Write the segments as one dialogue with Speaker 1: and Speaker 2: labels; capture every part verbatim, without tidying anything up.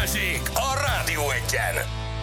Speaker 1: Balázsék a Rádió Egyen.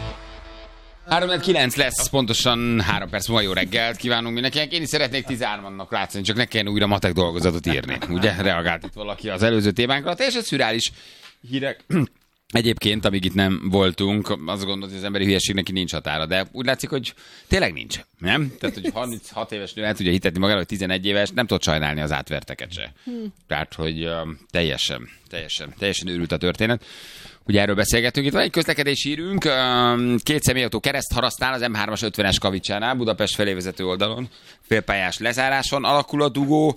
Speaker 2: három kilenc lesz, pontosan három perc múlva. Jó reggelt kívánunk mindenkinek. Én is szeretnék tizenháromnak látszani, csak ne kelljen újra matek dolgozatot írni. Ugye? Reagált itt valaki az előző témánkra. Teljesen szürális hírek. Egyébként, amíg itt nem voltunk, azt gondolod, hogy az emberi hülyeség neki nincs határa, de úgy látszik, hogy tényleg nincs, nem? Tehát, hogy harminchat éves nő el tudja hitetni magára, hogy tizenegy éves, nem tud sajnálni az átverteket se. Hmm. Tehát, hogy uh, teljesen, teljesen, teljesen őrült a történet. Ugye erről beszélgetünk. Itt van egy közlekedési hírünk, két személyautó keresztharasztnál az em hármas ötvenes kavicsánál, Budapest felé vezető oldalon, félpályás lezáráson alakul a dugó,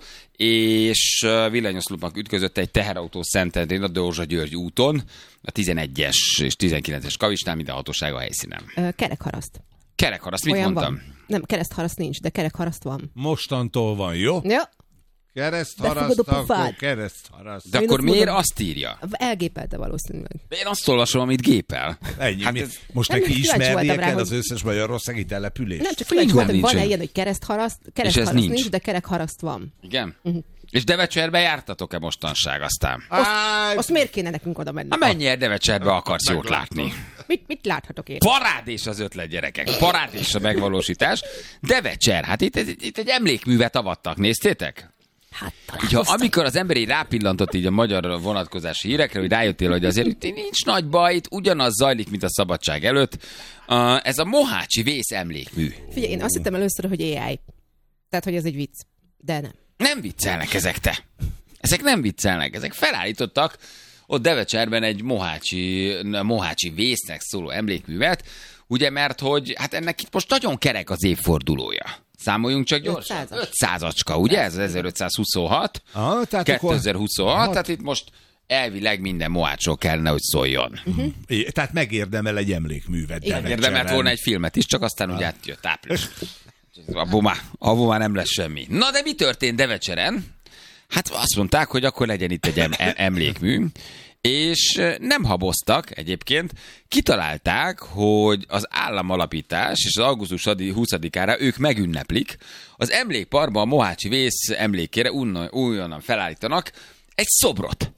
Speaker 2: és villanyoszlopnak ütközött egy teherautó Szentendrén a Dózsa-György úton, a tizenegyes és tizenkilences kavicsnál, minden hatóság a helyszínen.
Speaker 3: Ö, kerekharaszt.
Speaker 2: Kerekharaszt, mit
Speaker 3: Olyan
Speaker 2: mondtam?
Speaker 3: Van. Nem, keresztharaszt nincs, de kerekharaszt van.
Speaker 4: Mostantól van, jó?
Speaker 3: Ja.
Speaker 4: Keresztharaszt, akkor keresztharaszt.
Speaker 2: De akkor miért azt írja?
Speaker 3: Elgépelte valószínűleg.
Speaker 2: Én azt olvasom, amit gépel.
Speaker 4: Ennyi.
Speaker 2: Hát
Speaker 4: Mi?
Speaker 2: ez...
Speaker 4: Most
Speaker 3: Nem,
Speaker 4: neki
Speaker 3: kíváncsi
Speaker 4: ismernie
Speaker 3: voltam rá,
Speaker 4: kell
Speaker 3: hogy-
Speaker 4: az összes magyarországi település?
Speaker 3: Nem, csak kíváncsi voltam, hogy van-e
Speaker 2: nincsen.
Speaker 3: ilyen, hogy keresztharaszt,
Speaker 2: ez
Speaker 3: keresztharaszt
Speaker 2: nincs.
Speaker 3: nincs, de kerekharaszt van.
Speaker 2: Igen? Uh-huh. És Devecserbe jártatok-e mostanság aztán?
Speaker 4: Áj,
Speaker 3: Azt miért kéne nekünk oda menni?
Speaker 2: Na mennyi Devecserbe akarsz jót látni?
Speaker 3: Mit, mit láthatok én?
Speaker 2: Parádés az ötlet, gyerekek. Parádés a megvalósítás. Devecser, hát itt, itt, itt egy emlékművet avattak, néztétek?
Speaker 3: Hát
Speaker 2: Így, ha amikor az ember így rápillantott így a magyar vonatkozási hírekre, hogy rájöttél, hogy azért itt nincs nagy baj, itt ugyanaz zajlik, mint a szabadság előtt. Uh, ez a Mohácsi vész emlékmű.
Speaker 3: Figyelj, én azt hittem először, hogy á i. Tehát, hogy ez egy vicc. De nem.
Speaker 2: Nem viccelnek ezek, te. Ezek nem viccelnek, ezek felállítottak ott Devecserben egy Mohácsi, Mohácsi vésznek szóló emlékművet, ugye, mert hogy hát ennek itt most nagyon kerek az évfordulója. Számoljunk csak gyorsan.
Speaker 3: ötszázas.
Speaker 2: ötszázacska, ugye? Ez az ezerötszázhuszonhat.
Speaker 4: Ah, tehát akkor-
Speaker 2: kétezer-huszonhat,
Speaker 4: Hat.
Speaker 2: tehát itt most elvileg minden Mohácsról kellene, hogy szóljon. Uh-huh.
Speaker 4: É, Tehát megérdemel egy emlékművet.
Speaker 3: Igen.
Speaker 2: Érdemelt volna egy filmet is, csak aztán úgy átjött április. Abból már, abból már nem lesz semmi. Na de mi történt Devecseren? Hát azt mondták, hogy akkor legyen itt egy em- em- emlékmű, és nem haboztak egyébként, kitalálták, hogy az államalapítás és az augusztus huszadikára ők megünneplik, az emlékparkban a Mohácsi vész emlékére unna- újonnan felállítanak egy szobrot.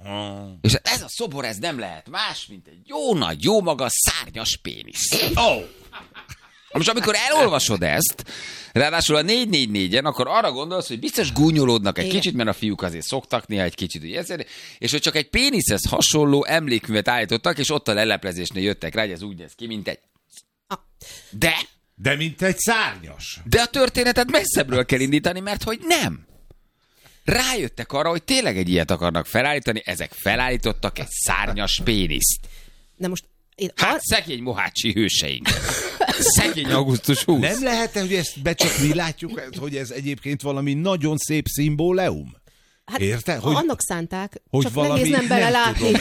Speaker 2: És ez a szobor, ez nem lehet más, mint egy jó nagy, jó maga szárnyas pénisz.
Speaker 4: Oh.
Speaker 2: Most amikor elolvasod ezt, ráadásul a négy négy négyen, akkor arra gondolsz, hogy biztos gúnyolódnak egy
Speaker 3: Igen.
Speaker 2: kicsit, mert a fiúk azért szoktak néha egy kicsit, ugye ezért, és hogy csak egy péniszhez hasonló emlékművet állítottak, és ott a leleplezésnél jöttek rá, hogy ez úgy néz ki, mint egy...
Speaker 3: Ah.
Speaker 2: De,
Speaker 4: De mint egy szárnyas.
Speaker 2: de a történetet messzebbről kell indítani, mert hogy nem. Rájöttek arra, hogy tényleg egy ilyet akarnak felállítani, ezek felállítottak egy szárnyas péniszt.
Speaker 3: Na most én
Speaker 2: Hát
Speaker 3: ar-
Speaker 2: szegény Mohácsi hőseink. Szegény augusztus huszadika.
Speaker 4: Nem lehet, hogy ezt be csak mi látjuk, hogy ez egyébként valami nagyon szép szimbóleum?
Speaker 3: hát
Speaker 4: Érted?
Speaker 3: ha
Speaker 4: Hogy-
Speaker 3: annak szánták,
Speaker 4: hogy
Speaker 3: csak
Speaker 4: valami-
Speaker 3: nehéz nem
Speaker 4: nem
Speaker 3: belelátni.
Speaker 4: tudom.